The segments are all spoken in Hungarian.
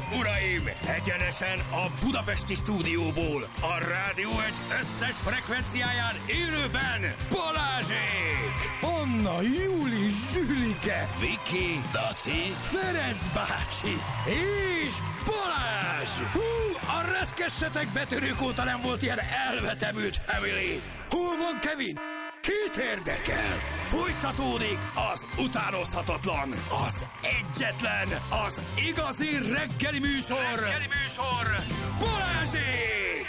uraim! Egyenesen a budapesti stúdióból, a Rádió Egy összes frekvenciáján élőben Balázsék! Anna, Júli, Zsülike, Viki, Daci, Ferenc bácsi és Balázs! Hú, a reszkessetek betörők óta nem volt ilyen elvetemült family! Hol van Kevin? Kit érdekel? Folytatódik az utánozhatatlan, az egyetlen, az igazi reggeli műsor, Balázsék!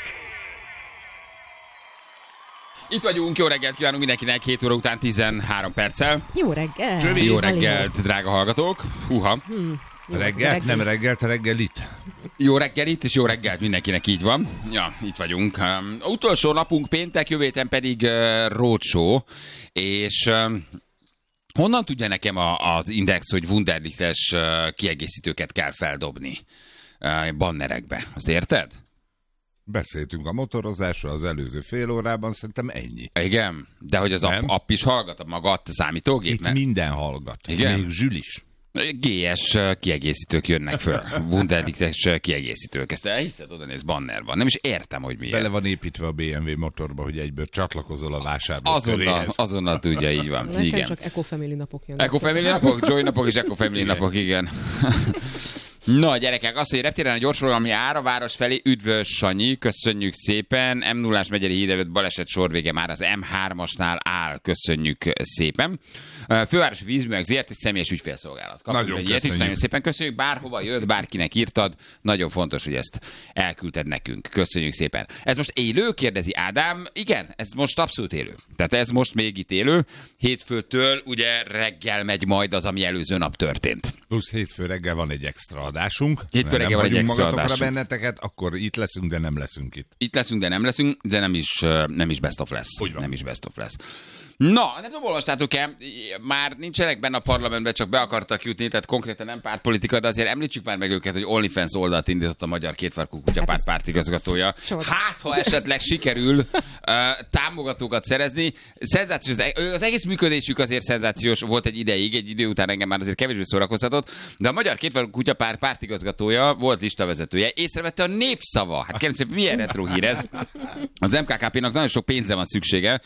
Itt vagyunk, jó reggelt kívánunk mindenkinek, 7 óra után 13 perccel. Jó reggel! Jó reggelt, drága hallgatók. Húha. Reggelt, nem reggelt, reggelit. Jó reggelit és jó reggelt mindenkinek, így van. Ja, itt vagyunk. Utolsó napunk péntek, jövő héten pedig roadshow, és honnan tudja nekem az Index, hogy Wunderliches kiegészítőket kell feldobni bannerekbe? Azt érted? Beszéltünk a motorozásról az előző fél órában, szerintem ennyi. Igen, de hogy az app is hallgat maga a számítógép? Itt minden hallgat. Igen? Még Zsül is. GS kiegészítők jönnek föl. Wunderliches kiegészítők. Ezt elhiszed, oda néz, banner van. Nem is értem, hogy miért. Bele van építve a BMW motorba, hogy egyből csatlakozol a vásárló köréhez. Azonnal tudja, így van. Nekem Igen. csak Eco-Family napok jönnek. Eco-Family napok, Joy napok és Eco-Family napok, igen. Na, gyerekek, az, hogy reptéren a gyorsforgalmi áll a város felé, üdvös Sanyi, köszönjük szépen. M0-ás Megyeri híd előtt baleset sorvége már az M3-asnál áll, köszönjük szépen. Fővárosi Vízművek ZRT személyes ügyfélszolgálat. Nagyon köszönjük. Nagyon szépen köszönjük, bárhova jött, bárkinek írtad, nagyon fontos, hogy ezt elküldted nekünk. Köszönjük szépen. Ez most élő, kérdezi Ádám. Igen, ez most abszolút élő. Tehát ez most még itt élő. Hétfőtől ugye reggel megy majd az, ami előző nap történt. Plusz hétfő reggel van egy extra adásunk. Hétfő reggel van egy extra magatokra adásunk. benneteket, akkor itt leszünk, de nem leszünk itt. Itt leszünk, de nem leszünk, de nem is best of lesz. Nem is best of lesz. Na, nem tudom, olvastátok-e, már nincsenek benne a parlamentben, csak be akartak jutni, tehát konkrétan nem pártpolitika, de azért említsük már meg őket, hogy OnlyFans oldalt indított a Magyar Kétfarkú Kutyapárt pártigazgatója. Hát, ha esetleg sikerül támogatókat szerezni, szenzációs, az egész működésük azért szenzációs volt egy ideig, egy idő után engem már azért kevésbé szórakoztatott, de a Magyar Kétfarkú Kutyapárt pártigazgatója volt listavezetője, észrevette a Népszava. Hát kérem szépen, milyen retro hír ez? Az MKKP-nak nagyon sok pénzre van szüksége,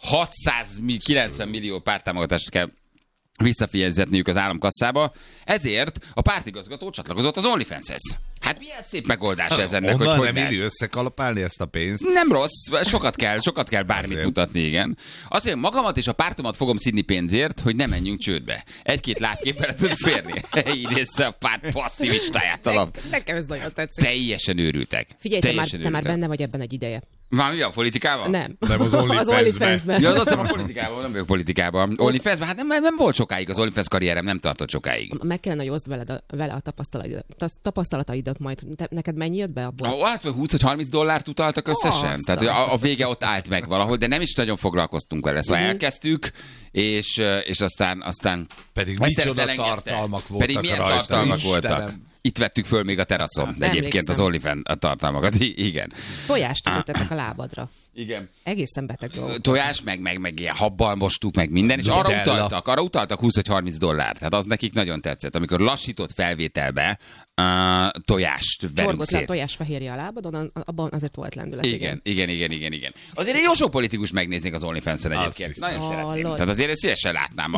690 millió párttámogatást kell visszafizetniük az államkasszába, ezért a pártigazgató csatlakozott az OnlyFans-hez. Hát milyen szép megoldás ez ennek, Onnan hogy nem éri összekalapálni ezt a pénzt. nem rossz, sokat kell bármit Azért. mutatni, igen. Azt mondja, magamat és a pártomat fogom szidni pénzért, hogy ne menjünk csődbe. Egy-két lábképpel tud férni. Idézze a párt passzivistáját alap. Nekem ez nagyon tetszik. Teljesen őrültek. Figyelj, Teljesen te már őrültek. benne vagy ebben egy ideje. Van mi a politikában? Nem. Nem, az OnlyFans-ben. OnlyFans-ben. Ja, az azt mondom, a politikában, nem vagyok politikában. OnlyFans-ben, hát nem volt sokáig, az OnlyFans karrierem nem tartott sokáig. Meg kellene, hogy oszd vele a tapasztalataidat majd. Neked mennyi jött be abból? Hát 20-30 dollárt utaltak összesen. Azt Tehát a vége ott állt meg valahol, de nem is nagyon foglalkoztunk vele. Szóval elkezdtük, és aztán Pedig ezt micsoda elengedte. tartalmak voltak Pedig milyen rajta, tartalmak Istenem. voltak. Itt vettük föl még a teraszon, de egyébként az OnlyFans a tartalmakat. Igen. Tojást ütöttetek a lábadra. Igen. Egészen beteg dolog. Tojás, meg ilyen habbal mostuk, meg minden, és Nutella. arra utaltak 20-30 dollárt. Tehát az nekik nagyon tetszett. Amikor lassított felvételbe tojást verünk Csorgott le a szét. tojás fehérje a lábadon, abban azért volt lendület. Igen. Azért egy jó sok politikus megnéznék az OnlyFans-en egyébként. biztos. Nagyon szeretném. Hallod. Tehát azért szívesen látnám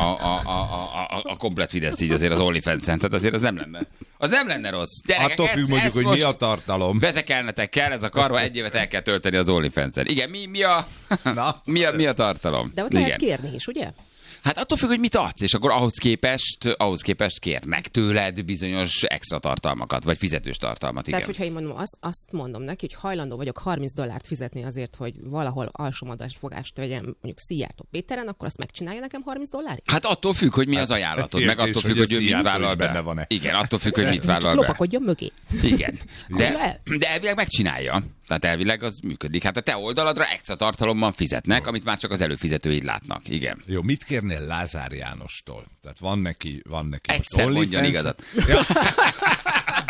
a komplet Fideszt így azért az OnlyFans-en. Tehát azért az nem lenne. Az nem lenne rossz. Gyerekek, Attól függ mondjuk, hogy mi a tartalom. Vezekelnetek kell, ez a karva egy évet el kell tölteni az OnlyFans-en. Igen, Na. mi a tartalom? De ott Igen. lehet kérni is, ugye? Hát attól függ, hogy mit adsz, és akkor ahhoz képest kérnek tőled bizonyos extra tartalmakat, vagy fizetős tartalmat, igen. Tehát, hogyha én mondom, azt mondom neki, hogy hajlandó vagyok 30 dollárt fizetni azért, hogy valahol alsómagas fogást vegyem mondjuk Szijjártó Péteren, akkor azt megcsinálja nekem 30 dollárért? Hát attól függ, hogy mi az ajánlatod, meg kérdés, attól függ, hogy hogy ő a mit Szijjártó vállal is benne be. van-e. Igen, attól függ, hogy mit vállal Csak be. lopakodjon mögé. Igen. Kurva. De elvileg megcsinálja. Tehát elvileg az működik. Hát a te oldaladra extra tartalommal fizetnek, amit már csak az előfizetőid látnak. Igen. Jó, mit kérnél Lázár Jánostól? Tehát van neki most Egyszer mondjon OnlyFans. igazat.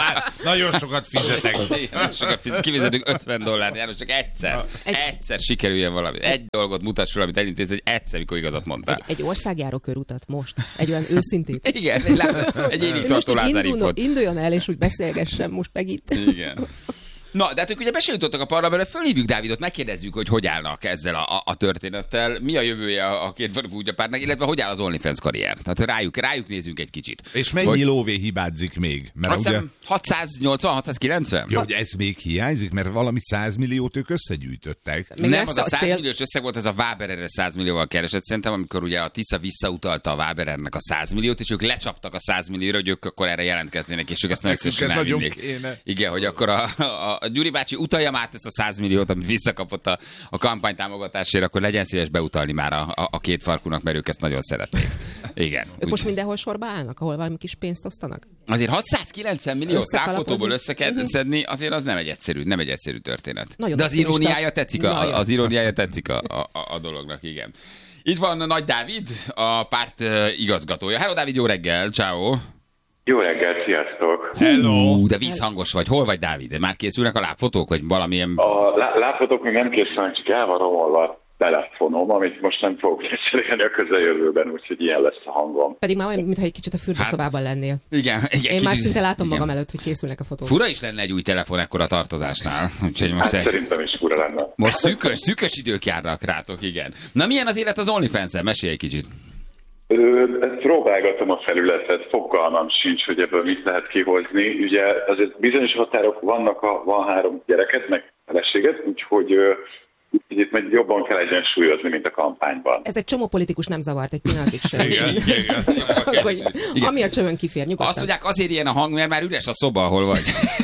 Nagyon sokat fizetek. Nagyon sokat fizetek, kifizetünk $50, János, csak egyszer sikerüljön valami. Egy dolgot mutass, amit elintéz, hogy egyszer, mikor igazat mondtál. Egy országjáró körutat most. Egy olyan őszintét. Igen, egy évig tartó Lázár infót. Induljon el, és úgy beszélgessen most meg itt. Igen. Na, de hát ők ugye bejutottak a parlamentbe, fölhívjuk Dávidot, megkérdezzük, hogy állnak ezzel a történettel, mi a jövője a két varugúgyapárnak, illetve hogy áll az OnlyFans karrier. Tehát rájuk nézzünk egy kicsit. És mennyi lóvé hibázik még? Mert azt hiszem 680-690? Ja, hogy ez még hiányzik, mert valami 100 milliót ők összegyűjtöttek. Nem, az a 100 milliós összeg volt, ez a Wabererre 100 millióval keresett, szerintem, amikor ugye a Tisza visszautalta a Waberernek a 100 milliót, és ők lecsaptak a 100 millióra, hogy ők akkor erre jelentkeznének, és ők ezt nagyon szívesen elvinnék. Igen, hogy akkor a Gyuri bácsi utaljam át ezt a 100 milliót, amit visszakapott a kampánytámogatásért, akkor legyen szíves beutalni már a két farkunak, mert ők ezt nagyon szeretnék. Igen. Ők most mindenhol sorba állnak, ahol valami kis pénzt osztanak? Azért 690 millió távfotóból összeszedni, azért az nem egy egyszerű történet. Nagyon de az iróniája tetszik, az iróniája tetszik a dolognak, igen. Itt van Nagy Dávid, a párt igazgatója. Hello Dávid, jó reggel, ciao. Jó reggel, sziasztok! Hello! De vízhangos vagy. Hol vagy, Dávid? Már készülnek a lábfotók, vagy valamilyen... A lábfotók még nem készülnek, csak el van romolva a telefonom, amit most nem fogok beszélni a közeljövőben, úgyhogy ilyen lesz a hangom. Pedig már olyan, mintha egy kicsit a fürdőszobában lennél. Igen. Én már szinte látom magam előtt, hogy készülnek a fotók. Fura is lenne egy új telefon ekkora tartozásnál. Úgyhogy most szerintem is fura lenne. Most szűkös idők járnak rátok, igen. Na milyen az élet az OnlyFans-en? Mesélj egy kicsit. Próbálgatom a felületet, fogalmam sincs, hogy ebből mit lehet kihozni. Ugye azért bizonyos határok vannak, van 3 gyereket, meg feleséget, úgyhogy itt meg jobban kell egyensúlyozni, mint a kampányban. Ez egy csomó politikus nem zavart egy pillanatig sem. Igen. Ami a csövön kifér, nyugodtan. Azt mondják, azért ilyen a hang, mert már üres a szoba, ahol vagy.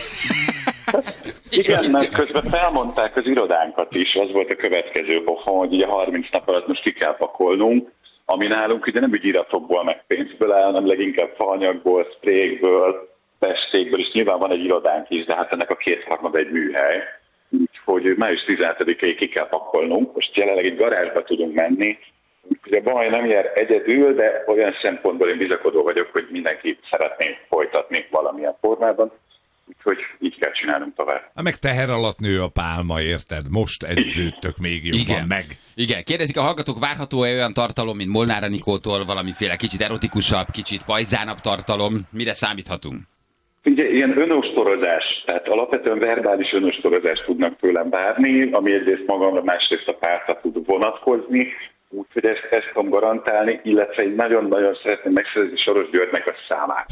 Igen, mert közben felmondták az irodánkat is, az volt a következő pofon, hogy ugye 30 nap alatt most ki kell pakolnunk, ami nálunk ugye nem ügyiratokból, meg pénzből áll, hanem leginkább faanyagból, sprékből, festékből, és nyilván van egy irodánk is, de hát ennek a 2/3 egy műhely. Úgyhogy május 17-ig ki kell pakolnunk. Most jelenleg egy garázsba tudunk menni. Ugye a baj nem jár egyedül, de olyan szempontból én bizakodó vagyok, hogy mindenki szeretné folytatni valamilyen formában. Úgyhogy így kell csinálnunk tovább. Meg teher alatt nő a pálma, érted? Most edződtök még jobban meg. Igen, kérdezik a hallgatók, várható-e olyan tartalom, mint Molnár Anikótól, valamiféle kicsit erotikusabb, kicsit pajzánabb tartalom? Mire számíthatunk? Ugye ilyen önostorozás, tehát alapvetően verbális önostorozás tudnak tőlem várni, ami egyrészt magamra, másrészt a pártra tud vonatkozni, úgyhogy ezt tudom garantálni, illetve én nagyon-nagyon szeretném megszerezni Soros Györgynek a számát.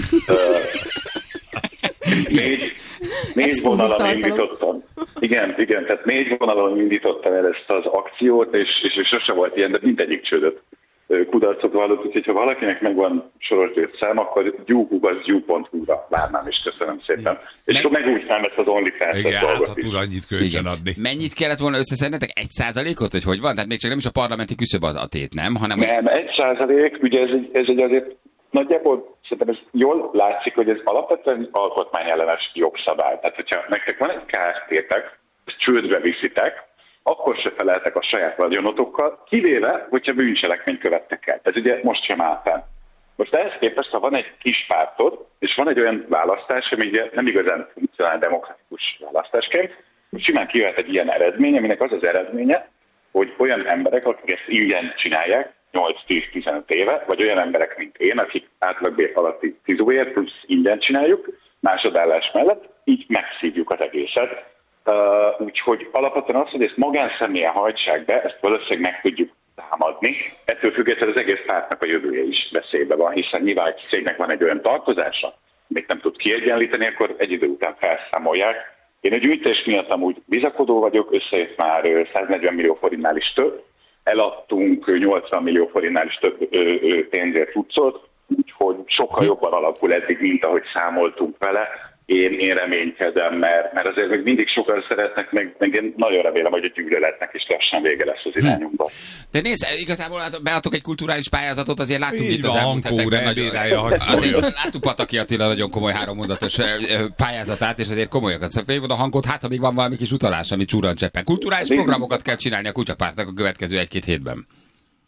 4 vonalon indítottam. Igen, tehát 4 vonalon indítottam el ezt az akciót, és sose volt ilyen, de mindegyik csődöt kudarcot vallott, úgyhogy ha valakinek megvan Soros György szám, akkor gyú.hu-ra várnám, és köszönöm szépen. És akkor meg úgy számít az OnlyFans-os dolgot is. Igen, annyit kölcsön adni. Mennyit kellett volna összeszednetek? 1%-ot, vagy hogy van? Tehát még csak nem is a parlamenti küszöb a tét, nem? Hanem... Nem, 1%, ugye ez egy azért nagyjából szerintem ez jól látszik, hogy ez alapvetően alkotmányellenes jogszabály. Tehát, hogyha nektek van egy kártétek, ezt csődbe viszitek, akkor se feleltek a saját vagyonotokkal, kivéve, hogyha bűncselekményt követtek el. Ez ugye most sem áll fenn. Most ehhez képest, ha van egy kis pártod, és van egy olyan választás, ami ugye nem igazán funkcionál demokratikus választásként, simán kijöhet egy ilyen eredmény, aminek az az eredménye, hogy olyan emberek, akik ezt ingyen csinálják, 8-10-15 éve, vagy olyan emberek, mint én, akik átlagbér alatti tizóért plusz ingyen csináljuk, másodállás mellett, így megszívjuk az egészet. Úgyhogy alapvetően az, hogy ezt magánszemélyen hajtsák be, ezt valószínűleg meg tudjuk támadni. Ettől függetlenül az egész pártnak a jövője is veszélybe van, hiszen nyilván egy cégnek van egy olyan tartozása, amit nem tud kiegyenlíteni, akkor egy idő után felszámolják. Én a gyűjtés miatt amúgy bizakodó vagyok, összejött már 140 millió forintnál is több, eladtunk 80 millió forintnál is több pénzért cuccot, úgyhogy sokkal jobban alakul eddig, mint ahogy számoltunk vele. Én reménykedem, mert azért még mindig sokan szeretnek, meg én nagyon remélem, hogy a gyűlöletnek is lassan vége lesz az irányunkban. De nézd, igazából beadtok egy kulturális pályázatot, azért láttuk itt az elmúlt hetekben. Azért láttuk Pataki Attila nagyon komoly 3 mondatos pályázatát, és azért komolyakat szokva a hangot, hát ha még van valami kis utalás, amit csúran cseppen. Kulturális programokat kell csinálni a Kutyapártnak a következő 1-2 hétben.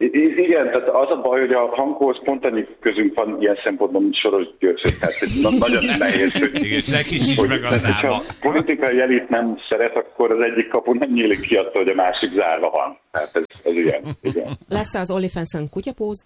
Igen, tehát az a baj, hogy a hanghoz pont annyi közünk van ilyen szempontból, mint Soros György, tehát nagyon nehéz, hogy... Igen, neki sincs meg a zárva. Ha politikai elit nem szeret, akkor az egyik kapu nem nyílik ki attól, hogy a másik zárva van. Tehát ez ilyen. Igen. Lesz az OnlyFans-en kutyapóz?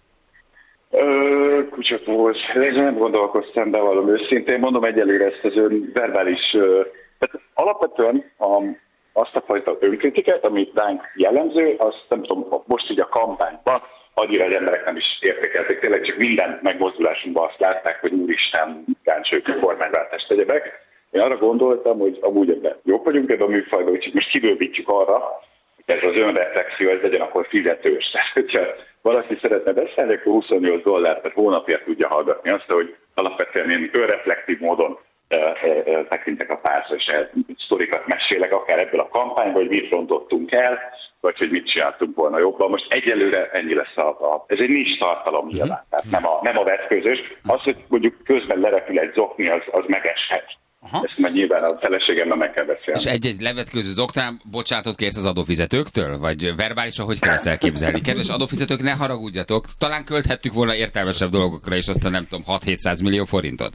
Kutyapóz. Ezzel nem gondolkoztam, bevallom őszintén. Mondom egyelőre ezt az verbális... Tehát alapvetően azt a fajta önkritikát, amit ránk jellemző, azt nem tudom, most így a kampányban annyira az emberek nem is értékelték. Tényleg csak minden megmozdulásunkban azt látták, hogy úristen, gáncsők, kormányváltást tegyebek. Én arra gondoltam, hogy amúgy ebben jók vagyunk ebben a műfajban, úgyhogy most kibővítjük arra, hogy ez az önreflexió, ez legyen akkor fizetős. Tehát, hogyha valaki szeretne beszélni, akkor $28 per hónapért tudja hallgatni azt, hogy alapvetően én önreflektív módon tekintek a pártra, és sztorikat mesélek, akár ebből a kampányból, hogy mit rontottunk el, vagy hogy mit csináltunk volna jobban. Most egyelőre ennyi lesz ez egy nincs tartalom nyilván, tehát nem a vetközös. Az, hogy mondjuk közben lerepül egy zokni, az megeshet. Aha. Ezt majd nyilván a feleségemmel meg kell beszélni. És egy levetkőző zoknál bocsánatot kérsz az adófizetőktől? Vagy verbálisan hogy kell ezt elképzelni? Kedves adófizetők, ne haragudjatok. Talán költhettük volna értelmesebb dolgokra, és aztán nem tudom, 6-700 millió forintot.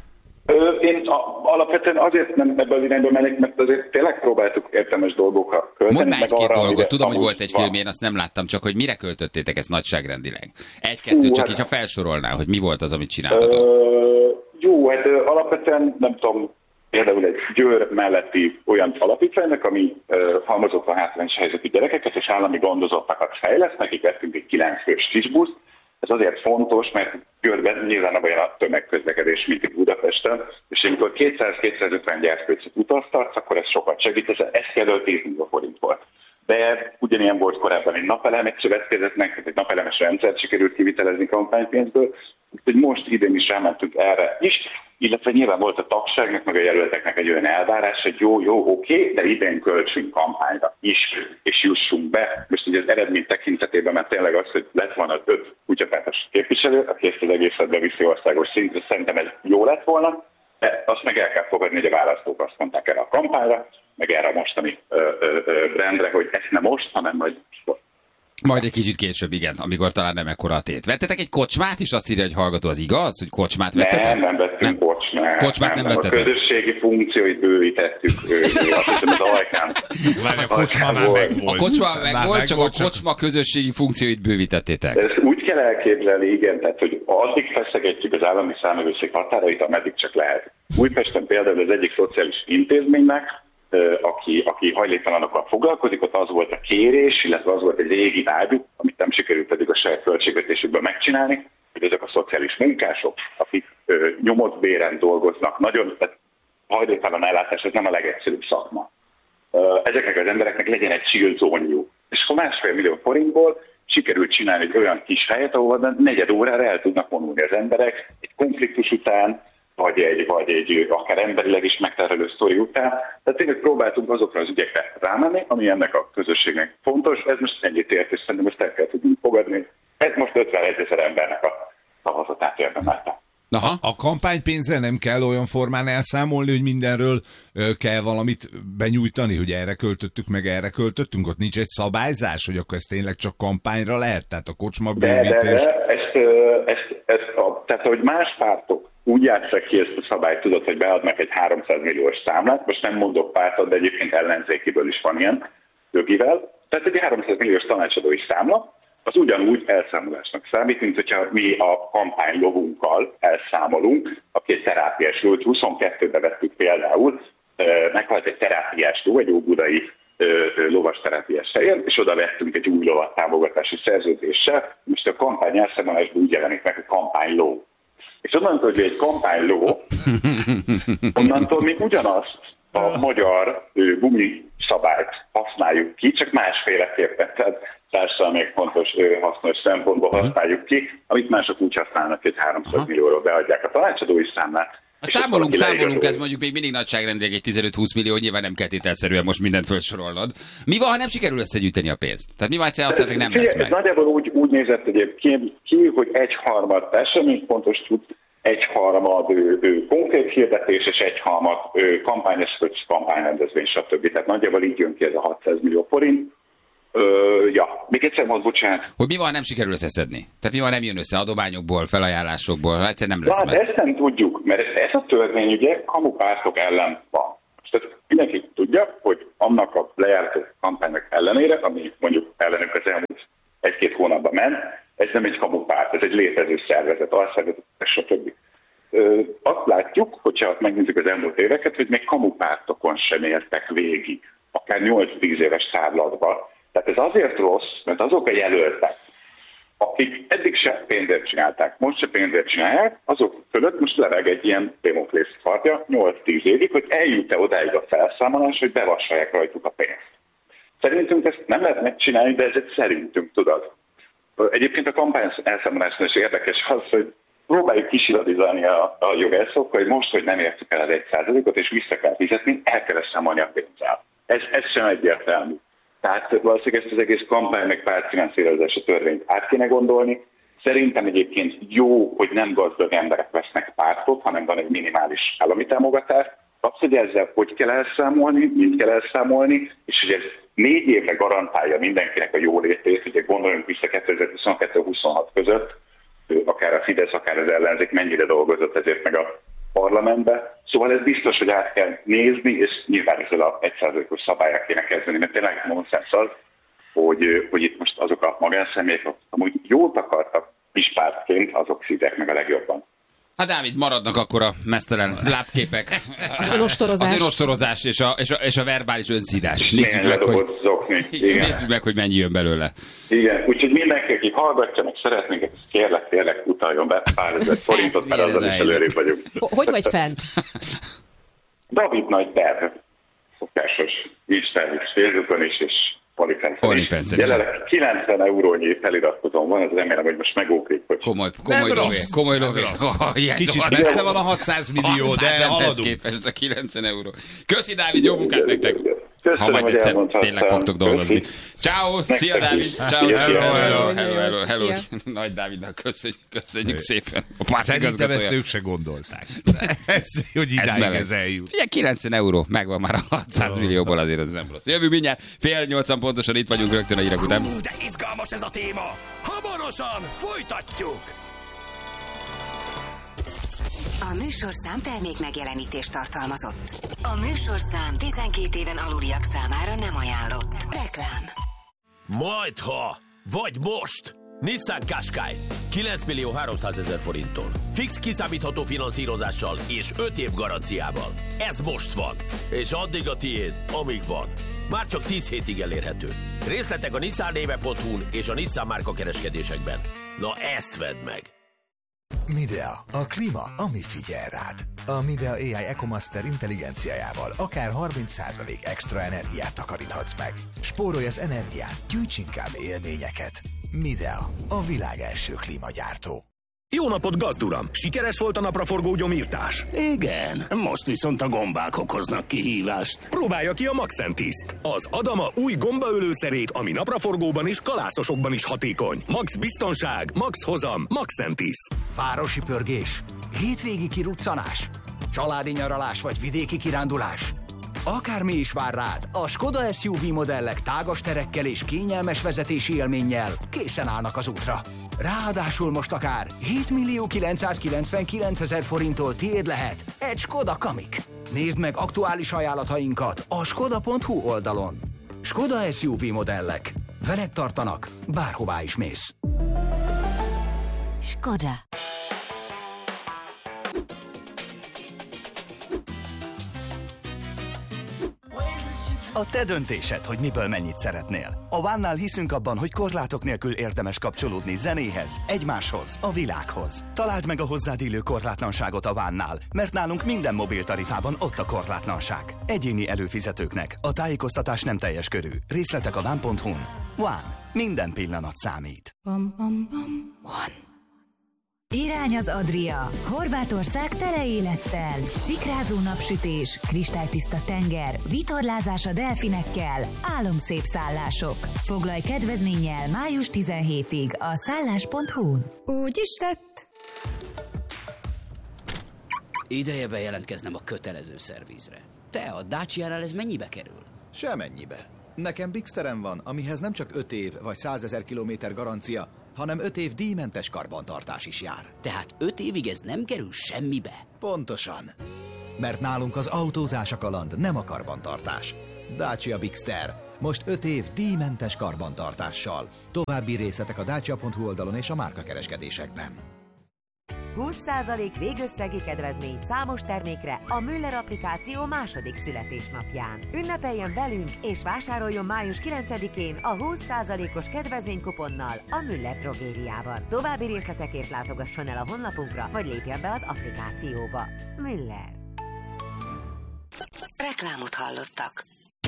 Én alapvetően azért nem ebből az irányból mennék, mert azért tényleg próbáltuk értelmes dolgokra költeni. Mondd már egy-két dolgot. Tudom, hogy volt egy film, én azt nem láttam, csak hogy mire költöttétek ezt nagyságrendileg. Egy-kettőt, csak így, ha felsorolnál, hogy mi volt az, amit csináltatok. Jó, hát alapvetően nem tudom, például egy Győr melletti olyan alapítványnak, ami halmozottan hátrányos helyzetű gyerekeket és állami gondozottakat fejleszt, nekik vettünk egy 9 fős kisbuszt. Ez azért fontos, mert Győrben nyilván olyan a tömegközlekedés, mint itt Budapesten, és amikor 200-250 gyerkőcöt utaztatsz, akkor ez sokat segít, ez például 10 millió forint volt. De ugyanilyen volt korábban egy napelemek szövetkezetnek, tehát egy napelemes rendszert sikerült kivitelezni kampánypénzből, úgyhogy most idén is rámentünk erre is, illetve nyilván volt a tagságnak, meg a jelölteknek egy olyan elvárás, hogy jó, oké, de idén költsünk kampányra is, és jussunk be. Most ugye az eredmény tekintetében, mert tényleg az, hogy lett volna 5 kutyapártos képviselő, aki ezt az egészet beviszi országos szintre, szerintem ez jó lett volna, de azt meg el kell fogadni, hogy a választók azt mondták erre a kampányra, meg erre a mostani rendre, hogy ezt nem most, hanem majd egy kicsit később, igen, amikor talán nem ekkora a tét. Vettetek egy kocsmát is? Azt írja, hogy hallgató, az igaz, hogy kocsmát vettetek? Nem vettünk kocsmát. Kocsmát nem vettetek? A közösségi funkcióit bővítettük. Azt hiszem, az ajkán. A kocsma már megvolt. A kocsma megvolt, csak a kocsma közösségi funkcióit bővítettétek. Ezt úgy kell elképzelni, igen, tehát, hogy addig feszegetjük az állami számvevőszék határait, ameddig csak lehet. Újpesten például az egyik szociális intézménynek, aki hajléktalanokkal foglalkozik, ott az volt a kérés, illetve az volt egy régi vágyuk, amit nem sikerült pedig a saját költségvetésükből megcsinálni, hogy ezek a szociális munkások, akik nyomott béren dolgoznak, nagyon, tehát hajléktalan ellátás, ez nem a legegyszerűbb szakma. Ezeknek az embereknek legyen egy chill zónjuk. És akkor 1,5 millió forintból sikerült csinálni egy olyan kis helyet, ahol 4 órára el tudnak vonulni az emberek egy konfliktus után, vagy egy akár emberileg is megterhelő sztori után. Tehát tényleg próbáltunk azokra az ügyekre rámenni, ami ennek a közösségnek fontos. Ez most ennyit ért, és szerintem ezt el kell tudni fogadni. Ez most 51 000 embernek a szavazatát érdemelte. A kampánypénzzel nem kell olyan formán elszámolni, hogy mindenről kell valamit benyújtani, hogy erre költöttük, meg erre költöttünk? Ott nincs egy szabályzás, hogy akkor ez tényleg csak kampányra lehet? Tehát a kocsma bővítés... Tehát, hogy más pártok úgy játsszák ki ezt a szabályt, tudod, hogy beadnak egy 300 milliós számlát, most nem mondok pártot, de egyébként ellenzékiből is van ilyen, Dögivel. Tehát egy 300 milliós tanácsadói számla, az ugyanúgy elszámolásnak számít, mint hogyha mi a kampánylovunkkal elszámolunk, aki egy terápiás ló, 22-be vettük például, meghalt egy terápiás ló, egy óbudai lovas terápiás helyen, és oda vettünk egy új lovat támogatási szerződéssel, most a kampány elszámolásban úgy jelenik meg, hogy kampányló. És onnantól, hogy egy kampányló, onnantól még ugyanazt a magyar gumiszabályt használjuk ki, csak másféleképpen, tehát társadalmi fontos, hasznos szempontból használjuk ki, amit mások úgy használnak, hogy 300 millióról beadják a tanácsadói számlát. Hát számolunk, ez mondjuk még mindig nagyságrendileg egy 15-20 millió, nyilván nem kell tételszerűen most mindent felsorolnod. Mi van, ha nem sikerül összegyűjteni a pénzt? Tehát mi van, egyszer azt mondják, hogy nem lesz meg? Nagyjából úgy nézett egyébként ki, hogy 1/3 eseménypontos tud, 1/3 konkrét hirdetés, és 1/3 kampányeszköz, kampányrendezvény, stb. Tehát nagyjából így jön ki ez a 600 millió forint. Még egyszer mond, bocsánat. Hogy mi van, nem sikerül összeszedni? Tehát mi van, nem jön össze adományokból, felajánlásokból? Egyszerűen nem lesz meg. Ezt nem tudjuk, mert ez a törvény ugye kamupártok ellen van. Tehát mindenki tudja, hogy annak a lejáratott kampánynak ellenére, ami mondjuk ellenünk az elmúlt 1-2 hónapban ment, ez nem egy kamupárt, ez egy létező szervezet, alszervezet, stb. Azt látjuk, hogyha megnézzük az elmúlt éveket, hogy még kamupártokon sem értek végig, akár 8-10 éves távlatban. Tehát ez azért rossz, mert azok a jelöltek, akik eddig se pénzért csinálták, most se pénzért csinálják, azok fölött most leveg egy ilyen Démoklész kardja 8-10 évig, hogy eljut-e odáig a felszámolás, hogy bevassalják rajtuk a pénzt. Szerintünk ezt nem lehet megcsinálni, de ez egy szerintünk, tudod. Egyébként a kampány elszámolásnál is érdekes az, hogy próbáljuk kisiladizálni a jogászok, hogy most, hogy nem értük el az 1%-ot, és vissza kell fizetni, el kell számolni a pénzzel. Ez sem egyértelmű. Tehát valószínűleg ezt az egész kampány meg pártfinanszírozási törvényt át kéne gondolni. Szerintem egyébként jó, hogy nem gazdag emberek vesznek pártot, hanem van egy minimális állami támogatás. Az, hogy ezzel hogy kell elszámolni, mind kell elszámolni, és hogy ez 4 évre garantálja mindenkinek a jólétét, ugye gondoljunk vissza 2022-26 között, akár a Fidesz, akár az ellenzék mennyire dolgozott ezért meg a parlamentbe. Szóval ez biztos, hogy át kell nézni, és nyilván ezzel a 1%-os szabályát kéne kezdeni, mert tényleg nonsens az, hogy itt most azok a magánszemélyek, amúgy jót akartak kispártként, azok szívják meg a legjobban. Hát Dávid, maradnak akkor a mesztelen látképek. Önostorozás. Az önostorozás és a verbális önszídás. Nézzük meg, hogy mennyi jön belőle. Igen, úgyhogy mindenki, aki hallgatja, meg szeretnénk, kérlek, utaljon be pár ezer forintot, mert azzal is előrébb vagyunk. Hogy vagy fent? David Nagy terv. Szokásos Instagram és Facebookon is, és OnlyFans-en. Jelenleg 90 eurónyi feliratkozón van, ez remélem, hogy most megóklik, hogy... Komoly lové. Kicsit messze van a 600 millió, de haladunk. Képest a 90 euró. Köszi, Dávid, jó munkát nektek! Köszönöm, ha majd egyszer tényleg fogtok dolgozni. Ciao, szia Dávid! Ciao, hello. Nagy Dávidnak köszönjük szépen. Szerintem ezt ők se gondolták. Hogy idáig ez eljut. Figyelj, 90 euró, megvan már a 600 millióból, azért ez nem rossz. Jövő mindjárt, 7:30 pontosan itt vagyunk rögtön a hírek után. De izgalmas ez a téma! Hamarosan folytatjuk! A műsorszám termék megjelenítést tartalmazott. A műsorszám 12 éven aluliak számára nem ajánlott. Reklám. Majdha, vagy most! Nissan Qashqai 9.300.000 forinttól. Fix kiszámítható finanszírozással és 5 év garanciával. Ez most van. És addig a tiéd, amíg van. Már csak 10 hétig elérhető. Részletek a nissannéve.hu-n és a Nissan márka kereskedésekben. Na ezt vedd meg! Midea, a klíma, ami figyel rád. A Midea AI EcoMaster intelligenciájával akár 30% extra energiát takaríthatsz meg. Spórolj az energiát, gyűjts inkább élményeket. Midea, a világ első klímagyártó. Jó napot, gazduram! Sikeres volt a napraforgó gyomírtás? Igen, most viszont a gombák okoznak kihívást. Próbálja ki a Maxentiszt, az Adama új gombaölőszerét, ami napraforgóban és kalászosokban is hatékony. Max biztonság, max hozam, Maxentis. Városi pörgés, hétvégi kiruccanás, családi nyaralás vagy vidéki kirándulás. Akármi is vár rád, a Skoda SUV modellek tágas terekkel és kényelmes vezetési élménnyel készen állnak az útra. Ráadásul most akár 7.999.000 forinttól tiéd lehet egy Skoda Kamiq. Nézd meg aktuális ajánlatainkat a skoda.hu oldalon. Skoda SUV modellek. Veled tartanak, bárhová is mész. Skoda. A te döntésed, hogy miből mennyit szeretnél. A One-nál hiszünk abban, hogy korlátok nélkül érdemes kapcsolódni zenéhez, egymáshoz, a világhoz. Találd meg a hozzád illő korlátlanságot a One-nál, mert nálunk minden mobiltarifában ott a korlátlanság. Egyéni előfizetőknek a tájékoztatás nem teljes körű. Részletek a one.hu-n. One. Minden pillanat számít. One. Irány az Adria. Horvátország tele élettel. Szikrázó napsütés, kristálytiszta tenger, vitorlázás a delfinekkel, álomszép szállások. Foglalj kedvezménnyel május 17-ig a szállás.hu-n. Úgy is lett. Ideje bejelentkeznem a kötelező szervizre. Te, a Dacia-nál ez mennyibe kerül? Semennyibe. Nekem Bixterem van, amihez nem csak 5 év vagy 100 000 kilométer garancia, hanem 5 év díjmentes karbantartás is jár. Tehát 5 évig ez nem kerül semmibe? Pontosan. Mert nálunk az autózás a kaland, nem a karbantartás. Dacia Bixter. Most 5 év díjmentes karbantartással. További részletek a dacia.hu oldalon és a márkakereskedésekben. 20% végösszegi kedvezmény számos termékre a Müller applikáció második születésnapján. Ünnepeljen velünk és vásároljon május 9-én a 20%-os kedvezménykuponnal a Müller drogériában. További részletekért látogasson el a honlapunkra, vagy lépjen be az applikációba. Müller. Reklámot hallottak.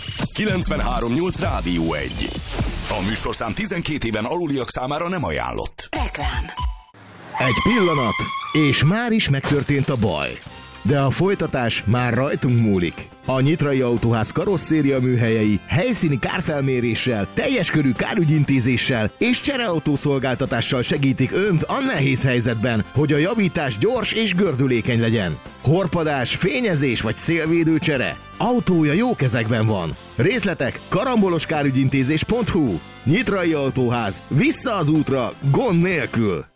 93.8 Rádió 1. A műsorszám 12 éven aluliak számára nem ajánlott. Reklám. Egy pillanat, és már is megtörtént a baj. De a folytatás már rajtunk múlik. A Nyitrai Autóház karosszéria műhelyei helyszíni kárfelméréssel, teljes körű kárügyintézéssel és csereautószolgáltatással segítik Önt a nehéz helyzetben, hogy a javítás gyors és gördülékeny legyen. Horpadás, fényezés vagy szélvédőcsere. Autója jó kezekben van. Részletek karamboloskárügyintézés.hu. Nyitrai Autóház. Vissza az útra, gond nélkül.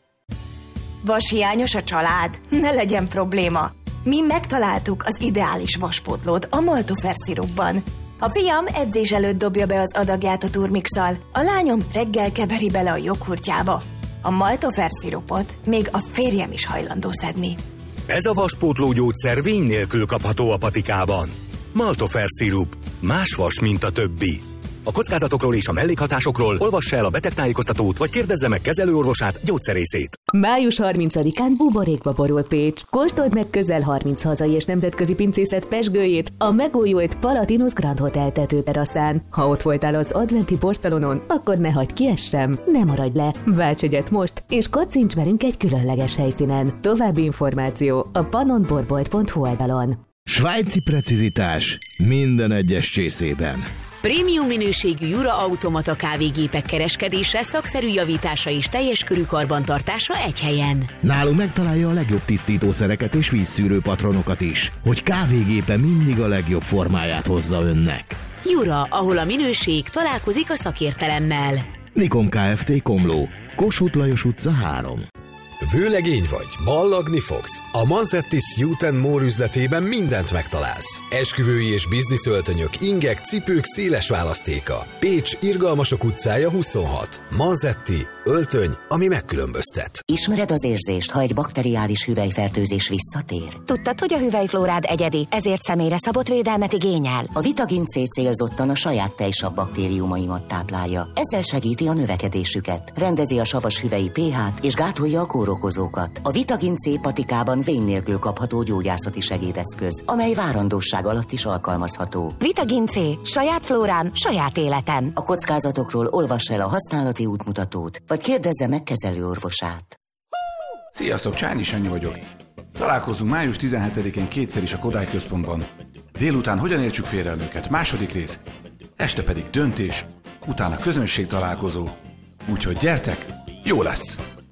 Vashiányos a család? Ne legyen probléma. Mi megtaláltuk az ideális vaspótlót a Maltofer szirupban. A fiam edzés előtt dobja be az adagját a turmixal, a lányom reggel keveri bele a joghurtjába. A Maltofer szirupot még a férjem is hajlandó szedni. Ez a vaspótló gyógyszer vény nélkül kapható a patikában. Maltofer szirup. Más vas, mint a többi. A kockázatokról és a mellékhatásokról olvassa el a betegtájékoztatót, vagy kérdezze meg kezelőorvosát, gyógyszerészét. Május 30-án buborékba borul Pécs. Kóstold meg közel 30 hazai és nemzetközi pincészet pezsgőjét a megújult Palatinus Grand Hotel tetőteraszán. Ha ott voltál az adventi porszalonon, akkor ne hagyd ki ezt sem, ne maradj le, válts egyet most, és kaccints velünk egy különleges helyszínen. További információ a pannonborbolt.hu oldalon. Svájci precizitás minden egyes csészében. Prémium minőségű Jura automata kávégépek kereskedése, szakszerű javítása és teljes körű karbantartása egy helyen. Nálunk megtalálja a legjobb tisztítószereket és vízszűrő patronokat is, hogy kávégépe mindig a legjobb formáját hozza önnek. Jura, ahol a minőség találkozik a szakértelemmel. Nikon Kft. Komló, Kossuth Lajos utca 3. Vőlegény vagy, ballagni fogsz? A Manzettis Youth & More üzletében mindent megtalálsz. Esküvői és bizniszöltönyök, ingek, cipők széles választéka. Pécs, Irgalmasok utcája 26. Manzetti, öltöny, ami megkülönböztet. Ismered az érzést, ha egy bakteriális hüvelyfertőzés visszatér? Tudtad, hogy a hüvelyflórád egyedi, ezért személyre szabott védelmet igényel? A Vitagin C célzottan a saját tejsav baktériumaimat táplálja. Ezzel segíti a növekedésüket, rendezi a savas hüvelyi pH-t és gátolja a kórokozókat. A Vitagin C patikában vény nélkül kapható gyógyászati segédeszköz, amely várandóság alatt is alkalmazható. Vitagin C. Saját flórám, saját életem. A kockázatokról olvass el a használati útmutatót, vagy kérdezze meg kezelőorvosát. Sziasztok, Csányi Sanyi vagyok. Találkozunk május 17-én kétszer is a Kodály Központban. Délután hogyan értsük félre a nőket? Második rész. Este pedig döntés, utána közönség találkozó. Úgyhogy gyertek, jó lesz!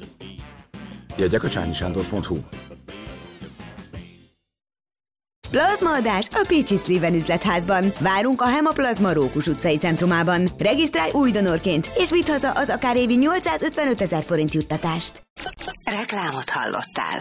Jegyek a csányisándor.hu. Plazmaadás a Pécsi Szliven üzletházban. Várunk a Hemaplazma Rókus utcai centrumában. Regisztrálj új donorként, és vidd haza az akár évi 855 000 forint juttatást. Reklámot hallottál.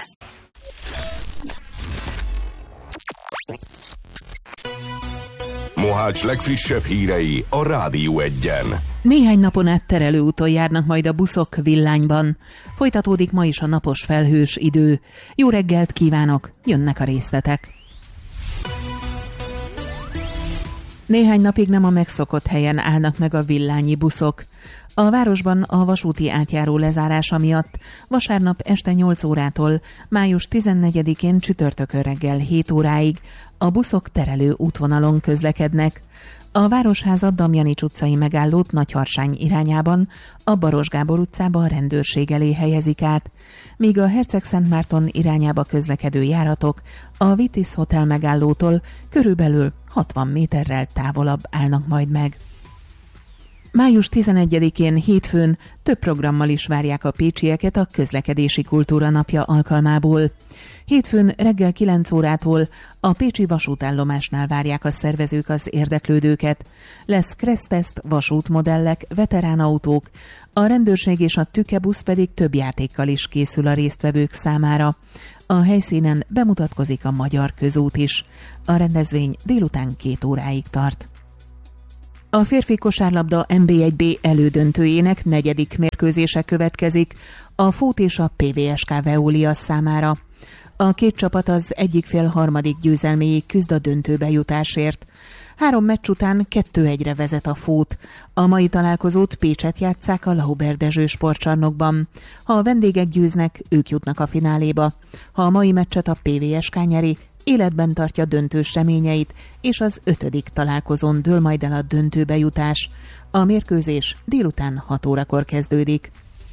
Mohács legfrissebb hírei a Rádió 1-en. Néhány napon át terelőúton járnak majd a buszok villányban. Folytatódik ma is a napos felhős idő. Jó reggelt kívánok, jönnek a részletek. Néhány napig nem a megszokott helyen állnak meg a villányi buszok. A városban a vasúti átjáró lezárása miatt vasárnap este 8 órától május 14-én csütörtökön reggel 7 óráig a buszok terelő útvonalon közlekednek. A Városháza Damjanics utcai megállót Nagyharsány irányában a Baros Gábor utcába a rendőrség elé helyezik át, míg a Herceg-Szentmárton irányába közlekedő járatok a Vitis Hotel megállótól körülbelül 60 méterrel távolabb állnak majd meg. Május 11-én hétfőn több programmal is várják a pécsieket a Közlekedési Kultúra Napja alkalmából. Hétfőn reggel 9 órától a pécsi vasútállomásnál várják a szervezők az érdeklődőket. Lesz kresszteszt, vasútmodellek, veteránautók, a rendőrség és a tükebusz pedig több játékkal is készül a résztvevők számára. A helyszínen bemutatkozik a Magyar Közút is. A rendezvény délután 2 óráig tart. A férfi kosárlabda NB1B elődöntőjének 4. mérkőzése következik a Fót és a PVSK Veolia számára. A két csapat az egyik fél harmadik győzelméig küzd a döntőbe jutásért. 3 meccs után 2-1-re vezet a Fót. A mai találkozót Pécset játsszák a Lauber Dezső sportcsarnokban. Ha a vendégek győznek, ők jutnak a fináléba. Ha a mai meccset a PVSK nyeri, életben tartja döntős reményeit, és az 5. találkozón dől majd el a döntőbe jutás. A mérkőzés délután 6 órakor kezdődik.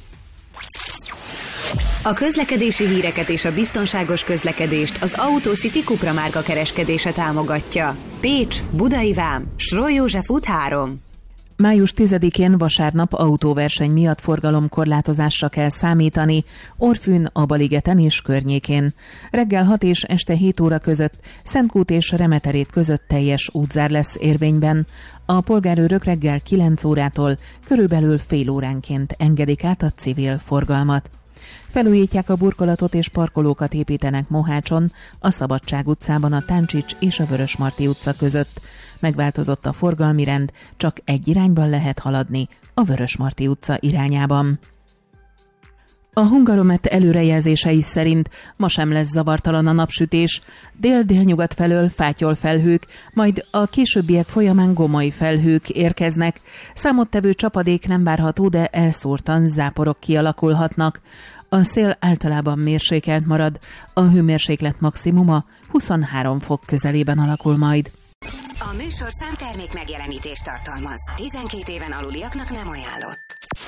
A közlekedési híreket és a biztonságos közlekedést az Autocity Cupra márka kereskedése támogatja. Pécs, Budai Vám, Sroly József út 3. Május 10-én vasárnap autóverseny miatt forgalomkorlátozásra kell számítani Orfűn, Abaligeten és környékén. Reggel 6 és este 7 óra között Szentkút és Remeterét között teljes útzár lesz érvényben. A polgárőrök reggel 9 órától körülbelül fél óránként engedik át a civil forgalmat. Felújítják a burkolatot és parkolókat építenek Mohácson, a Szabadság utcában a Táncsics és a Vörösmarty utca között. Megváltozott a forgalmi rend, csak egy irányban lehet haladni, a Vörösmarty utca irányában. A Hungaromet előrejelzései szerint ma sem lesz zavartalan a napsütés, dél-délnyugat felől fátyol felhők, majd a későbbiek folyamán gomai felhők érkeznek. Számottevő csapadék nem várható, de elszórtan záporok kialakulhatnak. A szél általában mérsékelt marad, a hőmérséklet maximuma 23 fok közelében alakul majd. A műsorszám termék megjelenítést tartalmaz. 12 éven aluliaknak nem ajánlott.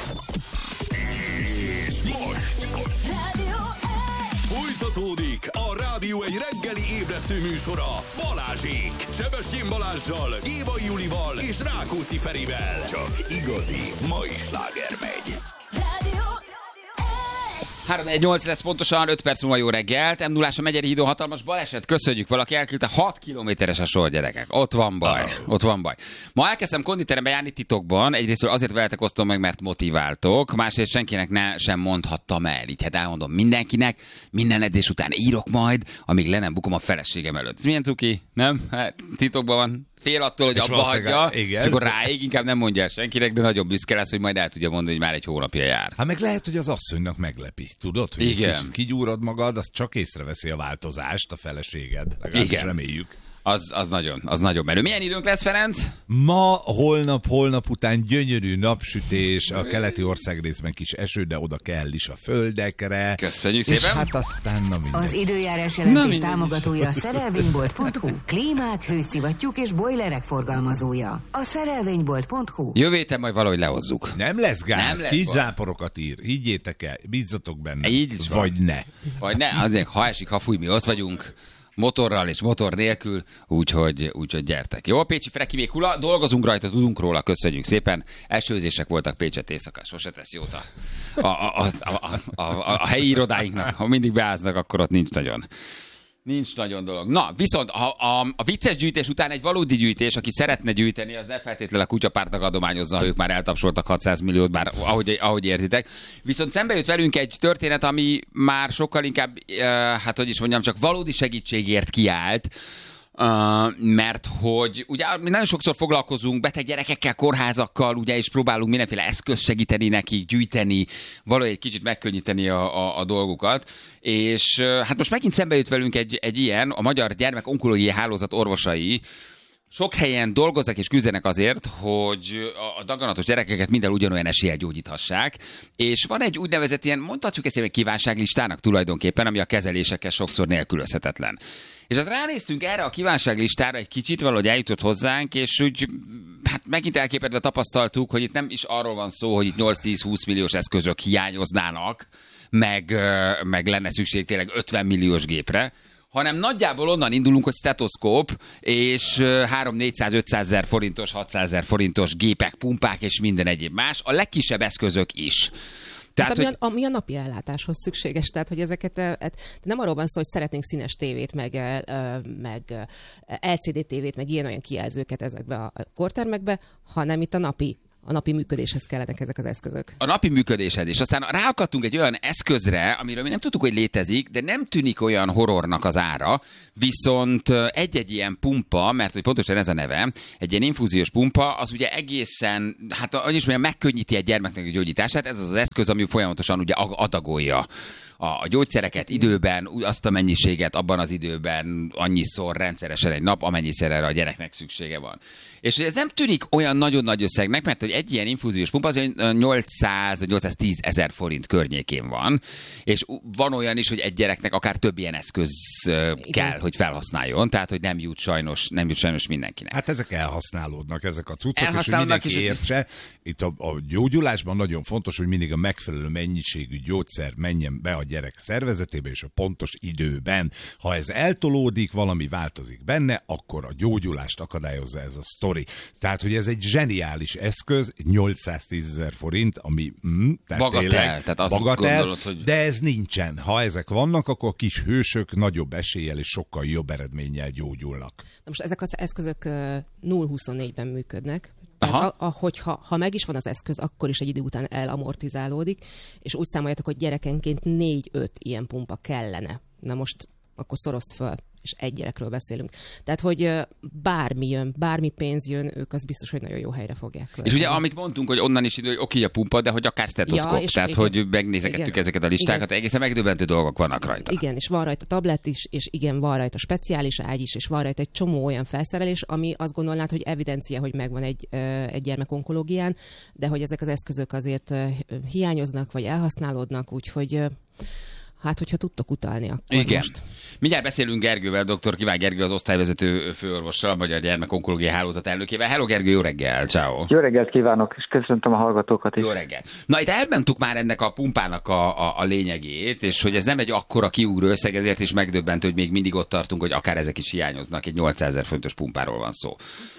És most folytatódik a Rádió egy reggeli ébresztő műsora Balázsék. Sebestyén Balázssal, Éva Julival és Rákóczi Ferivel. Csak igazi mai sláger megy. 3-1-8 lesz pontosan, 5 perc múlva jó reggelt. M0-ás a Megyeri hídon hatalmas baleset, köszönjük, valaki elküldte, 6 kilométeres a sor, gyerekek. Ott van baj. Ma elkezdtem konditerembe járni titokban, egyrészt azért veletek osztom meg, mert motiváltok, másrészt senkinek sem mondhattam el. Így hát elmondom mindenkinek, minden edzés után írok majd, amíg le nem bukom a feleségem előtt. Ez milyen cuki? Nem? Hát titokban van. Fél attól, hogy abba hagyja, és akkor ráig inkább nem mondja el senkinek, de nagyobb büszke lesz, hogy majd el tudja mondani, hogy már egy hónapja jár. Hát meg lehet, hogy az asszonynak meglepi. Tudod, hogy egy kicsit kigyúrod magad, az csak észreveszi a változást a feleséged. Legalábbis reméljük. Az nagyon menő. Milyen időnk lesz, Ferenc? Ma, holnap után gyönyörű napsütés, a keleti országrészben kis eső, de oda kell is a földekre. Köszönjük szépen. És hát aztán az időjárás jelentés támogatója a szerelvénybolt.hu, klímák, hőszivattyúk és bojlerek forgalmazója. A szerelvénybolt.hu. Jövő héten majd valahogy lehozzuk. Nem lesz gáz, kis záporokat ír. Higgyétek el, bízzatok benne. Így vagy ne. Vagy ne, azért ha esik, ha fúj, mi ott vagyunk. Motorral és motor nélkül, úgyhogy gyertek. Jó, Pécsi Freki még hula, dolgozunk rajta, tudunk róla, köszönjük szépen. Esőzések voltak Pécset éjszaka, sose tesz jót a helyi irodáinknak, ha mindig beáznak, akkor ott nincs nagyon dolog. Na, viszont a vicces gyűjtés után egy valódi gyűjtés, aki szeretne gyűjteni, az ne feltétlenül a kutyapártnak adományozza, ha ők már eltapsoltak 600 milliót, bár ahogy érzitek. Viszont szembe jött velünk egy történet, ami már sokkal inkább, csak valódi segítségért kiállt, mert hogy ugye mi nagyon sokszor foglalkozunk beteg gyerekekkel, kórházakkal, ugye, és próbálunk mindenféle eszközt segíteni nekik, gyűjteni, valahogy egy kicsit megkönnyíteni a dolgukat. És hát most megint szembe jött velünk egy ilyen, a Magyar Gyermekonkológiai Hálózat orvosai sok helyen dolgoznak és küzdenek azért, hogy a daganatos gyerekeket minden ugyanolyan eséllyel gyógyíthassák, és van egy úgynevezett ilyen, mondhatjuk ezt egy kívánságlistának tulajdonképpen, ami a kezelésekkel sokszor nélkülözhetetlen. És hát ránéztünk erre a kívánságlistára egy kicsit, valahogy eljutott hozzánk, és úgy hát megint elképedve tapasztaltuk, hogy itt nem is arról van szó, hogy itt 8-10-20 milliós eszközök hiányoznának, meg lenne szükség tényleg 50 milliós gépre, hanem nagyjából onnan indulunk, hogy stetoszkóp, és 300-400-500 ezer forintos, 600 ezer forintos gépek, pumpák és minden egyéb más, a legkisebb eszközök is. Tehát, ami a napi ellátáshoz szükséges, tehát hogy ezeket nem arról van szó, hogy szeretnénk színes tévét, meg LCD tévét, meg ilyen-olyan kijelzőket ezekbe a kortermekbe, hanem itt a napi működéshez kellenek ezek az eszközök. A napi működéshez is. Aztán ráakadtunk egy olyan eszközre, amiről mi nem tudtuk, hogy létezik, de nem tűnik olyan horrornak az ára, viszont egy-egy ilyen pumpa, mert hogy pontosan ez a neve, egy ilyen infúziós pumpa, az ugye egészen, hát annyi is megkönnyíti egy gyermeknek a gyógyítását, ez az eszköz, ami folyamatosan ugye adagolja a gyógyszereket időben, azt a mennyiséget abban az időben annyiszor rendszeresen egy nap, amennyiszer erre a gyereknek szüksége van. És ez nem tűnik olyan nagyon nagy összegnek, mert hogy egy ilyen infúziós pumpa az 800-810 ezer forint környékén van, és van olyan is, hogy egy gyereknek akár több ilyen eszköz kell, hogy felhasználjon, tehát hogy nem jut sajnos mindenkinek. Hát ezek elhasználódnak, ezek a cuccok, és hogy mindenki értse. Itt a gyógyulásban nagyon fontos, hogy mindig a megfelelő mennyiségű gyógyszer menjen be a gyerek szervezetébe, és a pontos időben. Ha ez eltolódik, valami változik benne, akkor a gyógyulást akadályozza ez a sztori. Tehát, hogy ez egy zseniális eszköz, 810 ezer forint, ami bagatel, tehát azt gondolod, hogy... de ez nincsen. Ha ezek vannak, akkor a kis hősök nagyobb eséllyel és sokkal jobb eredménnyel gyógyulnak. Na most ezek az eszközök 0-24-ben működnek. Ha meg is van az eszköz, akkor is egy idő után elamortizálódik, és úgy számoljátok, hogy gyerekenként 4-5 ilyen pumpa kellene. Na most akkor szorozd föl, és egy gyerekről beszélünk. Tehát, hogy bármi jön, bármi pénz jön, ők az biztos, hogy nagyon jó helyre fogják költeni. És ugye, amit mondtunk, hogy onnan is idő, hogy oké a pumpa, de hogy akár stetoszkóp. Ja, tehát, igen, hogy megnézegettük ezeket a listákat, egészen megdöbbentő dolgok vannak rajta. Igen, és van rajta tablet is, és igen, van rajta speciális ágy is, és van rajta egy csomó olyan felszerelés, ami azt gondolnád, hogy evidencia, hogy megvan egy gyermekonkológián, de hogy ezek az eszközök azért hiányoznak, vagy elhasználódnak, úgyhogy... Hát, hogyha tudtok utalni, akkor igen. Most. Mindjárt beszélünk Gergővel, dr. Kivág Gergő, az osztályvezető főorvossal, a Magyar Gyermekonkológiai Hálózat elnökével. Hello Gergő, jó reggel, ciao. Jó reggelt kívánok, és köszöntöm a hallgatókat is. Jó reggel. Na, itt elmentük már ennek a pumpának a lényegét, és hogy ez nem egy akkora kiugró összeg, ezért is megdöbbentő, hogy még mindig ott tartunk, hogy akár ezek is hiányoznak, egy 800 ezer forintos pumpáról van szó.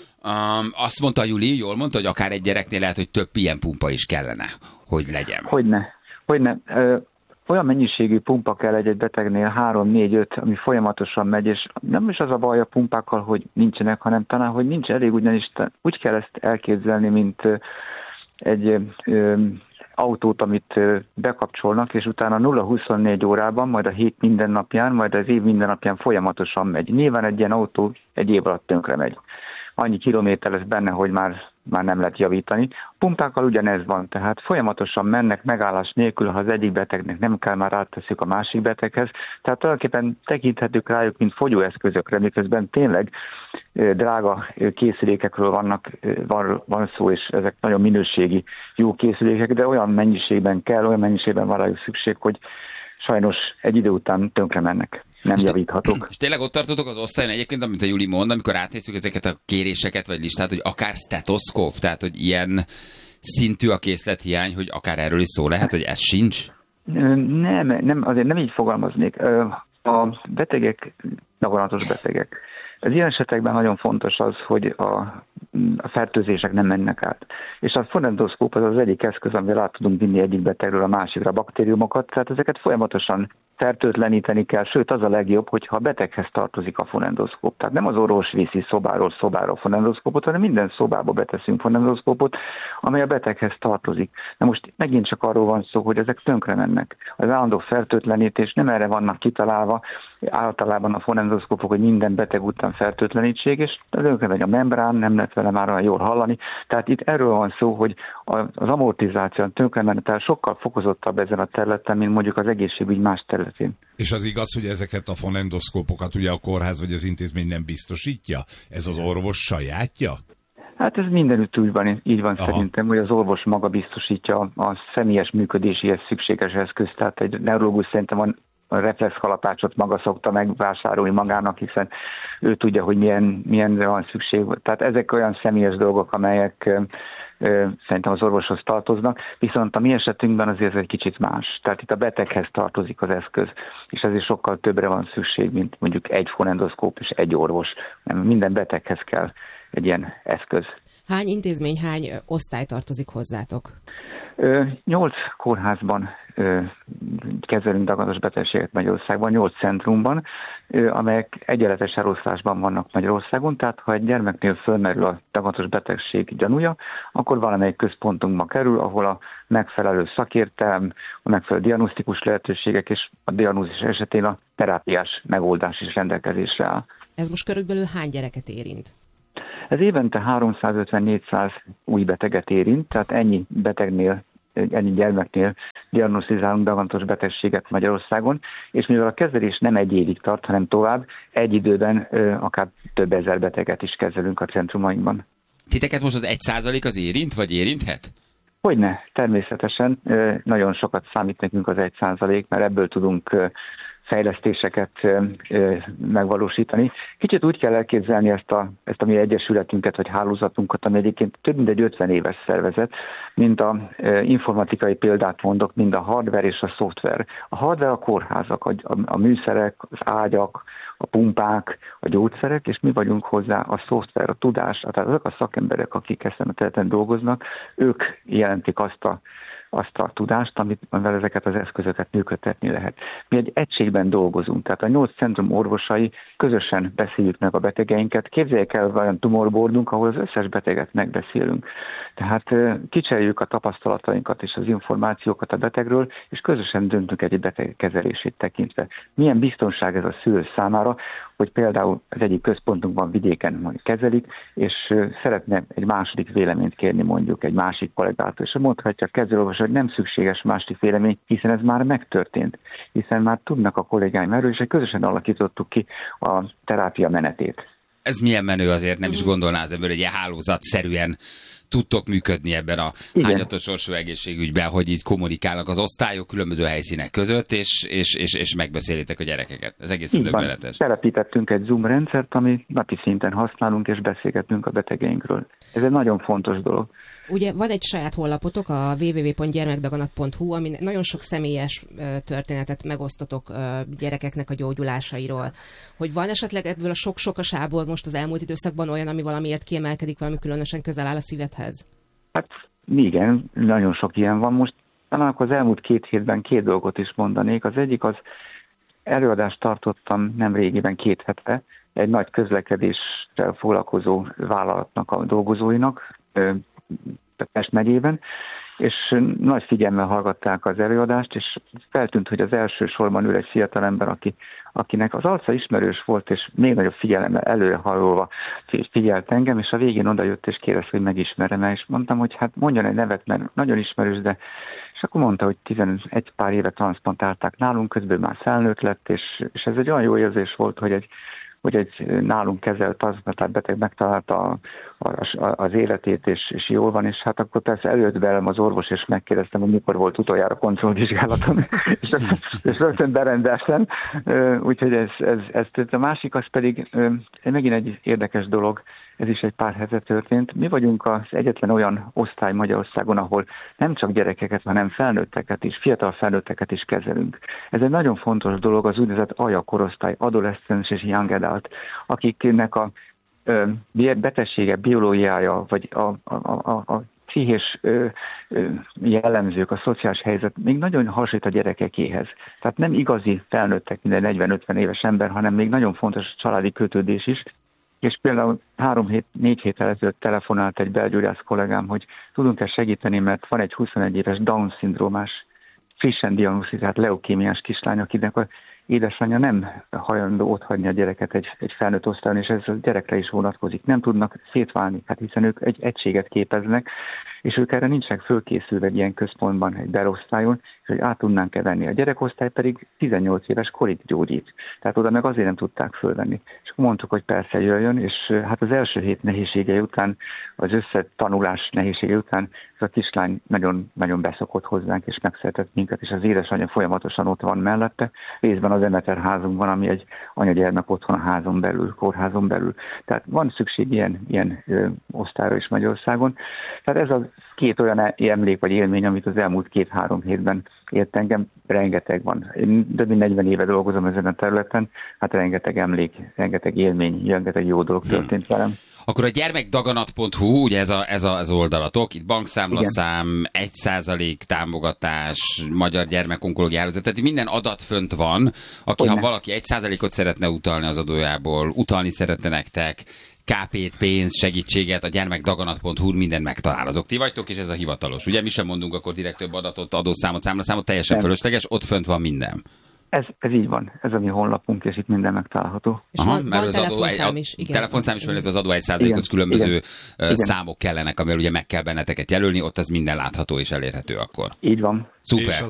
Azt mondta Juli, jól mondta, hogy akár egy gyereknél lehet, hogy több ilyen pumpa is kellene, hogy legyen. Hogyne. Olyan mennyiségű pumpa kell egy betegnél, 3-4-5, ami folyamatosan megy, és nem is az a baj a pumpákkal, hogy nincsenek, hanem talán, hogy nincs elég, ugyanis úgy kell ezt elképzelni, mint egy autót, amit bekapcsolnak, és utána 0-24 órában, majd a hét minden napján, majd az év minden napján folyamatosan megy. Nyilván egy ilyen autó egy év alatt tönkre megy. Annyi kilométer lesz benne, hogy már nem lehet javítani. A pumpákkal ugyanez van, tehát folyamatosan mennek megállás nélkül, ha az egyik betegnek nem kell, már átteszik a másik beteghez. Tehát tulajdonképpen tekinthetők rájuk, mint fogyóeszközökre, miközben tényleg drága készülékekről van szó, és ezek nagyon minőségi jó készülékek, de olyan mennyiségben olyan mennyiségben van rájuk szükség, hogy sajnos egy idő után tönkre mennek. Nem javíthatók. És tényleg ott tartotok az osztályon egyébként, amit a Juli mond, amikor átnézzük ezeket a kéréseket vagy listát, hogy akár stetoszkóp, tehát hogy ilyen szintű a készlethiány, hogy akár erről is szó lehet, hogy ez sincs? Nem, azért nem így fogalmaznék. A betegek, daganatos betegek. Az ilyen esetekben nagyon fontos az, hogy a fertőzések nem mennek át. És a fonendoszkóp az egyik eszköz, amivel át tudunk vinni egyik betegről a másikra a baktériumokat, tehát ezeket folyamatosan fertőtleníteni kell, sőt az a legjobb, hogyha a beteghez tartozik a fonendoszkóp. Tehát nem az orvos viszi szobáról szobára fonendoszkópot, hanem minden szobába beteszünk fonendoszkópot, amely a beteghez tartozik. Na most megint csak arról van szó, hogy ezek tönkre mennek. Az állandó fertőtlenítés nem erre vannak kitalálva, általában a fonendoszkópok, hogy minden beteg után fertőtlenítség, és tönkre megy a membrán, nem lehet vele már olyan jól hallani. Tehát itt erről van szó, hogy az amortizáció, tönkremenetel sokkal fokozottabb ezen a területen, mint mondjuk az egészségügy más területén. És az igaz, hogy ezeket a fonendoszkópokat ugye a kórház vagy az intézmény nem biztosítja? Ez az orvos sajátja? Hát ez mindenütt így van szerintem, hogy az orvos maga biztosítja a személyes működéséhez szükséges eszközt. Tehát egy neurológus szerintem a reflexkalapácsot maga szokta megvásárolni magának, hiszen ő tudja, hogy milyen van szükség. Tehát ezek olyan személyes dolgok, amelyek szerintem az orvoshoz tartoznak, viszont a mi esetünkben azért ez egy kicsit más. Tehát itt a beteghez tartozik az eszköz, és ezért sokkal többre van szükség, mint mondjuk egy fonendoszkóp és egy orvos. Minden beteghez kell egy ilyen eszköz. Hány intézmény, hány osztály tartozik hozzátok? 8 kórházban kezelünk daganatos betegséget Magyarországban, 8 centrumban, amelyek egyenletes eloszlásban vannak Magyarországon, tehát ha egy gyermeknél fölmerül a daganatos betegség gyanúja, akkor valamelyik központunkba kerül, ahol a megfelelő szakértelem, a megfelelő diagnosztikus lehetőségek és a diagnózis esetén a terápiás megoldás is rendelkezésre áll. Ez most körülbelül hány gyereket érint? Ez évente 350-400 új beteget érint, tehát ennyi betegnél, ennyi gyermeknél diagnosztizálunk daganatos betegséget Magyarországon, és mivel a kezelés nem egy évig tart, hanem tovább, egy időben akár több ezer beteget is kezelünk a centrumainkban. Titeket most az 1% az érint, vagy érinthet? Hogyne, természetesen. Nagyon sokat számít nekünk az 1%, mert ebből tudunk fejlesztéseket megvalósítani. Kicsit úgy kell elképzelni ezt a mi egyesületünket, vagy hálózatunkat, ami egyébként több mint egy 50 éves szervezet, mint a informatikai példát mondok, mind a hardware és a szoftver. A hardware a kórházak, a műszerek, az ágyak, a pumpák, a gyógyszerek, és mi vagyunk hozzá a szoftver, a tudás, tehát azok a szakemberek, akik ezen a területen dolgoznak, ők jelentik azt a tudást, amivel ezeket az eszközöket működtetni lehet. Mi egy egységben dolgozunk, tehát a 8 centrum orvosai közösen beszéljük meg a betegeinket. Képzeljék el olyan tumorboardunk, ahol az összes beteget megbeszélünk. Tehát kicseréljük a tapasztalatainkat és az információkat a betegről, és közösen döntünk egy beteg kezelését tekintve. Milyen biztonság ez a szülő számára, hogy például az egyik központunkban vidéken kezelik, és szeretne egy második véleményt kérni mondjuk egy másik kollégától, és mondhatja a kezelőorvos, hogy nem szükséges második vélemény, hiszen ez már megtörtént, hiszen már tudnak a kollégáim erről, és közösen alakítottuk ki a terápia menetét. Ez milyen menő, azért nem is gondolná az ember, hogy ilyen hálózatszerűen tudtok működni ebben a hányatos sorsú egészségügyben, hogy így kommunikálnak az osztályok különböző helyszínek között, és megbeszélitek a gyerekeket. Ez egészen döbbenetes. Telepítettünk egy Zoom rendszert, amit napi szinten használunk, és beszélgetünk a betegeinkről. Ez egy nagyon fontos dolog. Ugye van egy saját honlapotok, a www.gyermekdaganat.hu, ami nagyon sok személyes történetet megosztotok gyerekeknek a gyógyulásairól. Hogy van esetleg ebből a sok-sokasából most az elmúlt időszakban olyan, ami valamiért kiemelkedik, valami különösen közel áll a szívedhez? Hát igen, nagyon sok ilyen van. Most talán akkor az elmúlt 2 hétben 2 dolgot is mondanék. Az egyik az előadást tartottam nem régiben 2 hete egy nagy közlekedéssel foglalkozó vállalatnak a dolgozóinak, Pest megyében, és nagy figyelemmel hallgatták az előadást, és feltűnt, hogy az első sorban ül egy fiatalember, akinek az arca ismerős volt, és még nagyobb figyelemmel előrehajolva figyelt engem, és a végén odajött, és kérdezte, hogy megismerem-e, és mondtam, hogy hát mondjon egy nevet, mert nagyon ismerős, de és akkor mondta, hogy 11 pár éve transzplantálták nálunk, közben már felnőtt lett, és ez egy olyan jó érzés volt, hogy egy nálunk kezelt transzplantált beteg megtalálta az életét, és jól van, és hát akkor persze előtt velem az orvos, és megkérdeztem, hogy mikor volt utoljára kontrollvizsgálaton, és rögtön berendeltem. Úgyhogy ez a másik, az pedig megint egy érdekes dolog, ez is egy pár hete történt. Mi vagyunk az egyetlen olyan osztály Magyarországon, ahol nem csak gyerekeket, hanem felnőtteket is, fiatal felnőtteket is kezelünk. Ez egy nagyon fontos dolog, az úgynevezett AJA korosztály, adolescence és young adult, akiknek a betegsége, biológiája, vagy a pszichés jellemzők, a szociális helyzet még nagyon hasonlít a gyerekekéhez. Tehát nem igazi felnőttek minden 40-50 éves ember, hanem még nagyon fontos a családi kötődés is. És például 3-4 héttel ezelőtt telefonált egy belgyógyász kollégám, hogy tudunk-e segíteni, mert van egy 21 éves Down-szindrómás, frissen diagnosztizált leukémiás kislány, akinek a édesanyja nem hajlandó otthagyni a gyereket egy felnőtt osztályon, és ez a gyerekre is vonatkozik. Nem tudnak szétválni, hát hiszen ők egy egységet képeznek, és ők erre nincsenek fölkészülve egy ilyen központban, egy berosztályon, és hogy át tudnánk-e venni. A gyerekosztály pedig 18 éves korig gyógyít. Tehát oda meg azért nem tudták fölvenni. És mondtuk, hogy persze jöjjön, és hát az első hét nehézségei után, az összetanulás nehézsége után ez a kislány nagyon, nagyon beszokott hozzánk, és megszeretett minket, és az édesanyja folyamatosan ott van mellette. Részben az Emeter házunkban, ami egy anyagyermek otthon a házon belül, kórházon belül. Tehát van szükség ilyen osztályra is Magyarországon. Tehát ez a két olyan emlék vagy élmény, amit az elmúlt 2-3 hétben ért engem, rengeteg van. Én több mint 40 éve dolgozom ezen a területen, hát rengeteg emlék, rengeteg élmény, rengeteg jó dolog történt velem. Akkor a gyermekdaganat.hu, ugye ez az oldalatok, itt bankszámlaszám, 1% támogatás, Magyar Gyermekonkológiai Hálózat, tehát minden adat fönt van, ha valaki 1%-ot szeretne utalni az adójából, utalni szeretne nektek, KP-t, pénz, segítséget, a gyermekdaganat.hu mindent megtalál. Azok ti vagytok, és ez a hivatalos. Ugye mi sem mondunk akkor direkt több adatot, adószámot, számlaszámot, teljesen fölösleges, ott fönt van minden. Ez így van, ez a mi honlapunk, és itt minden megtalálható. És van telefonszám is. Telefonszám is, mert az adó 1%-ot különböző számok kellenek, amivel ugye meg kell benneteket jelölni, ott az minden látható és elérhető akkor. Így van. Szuper.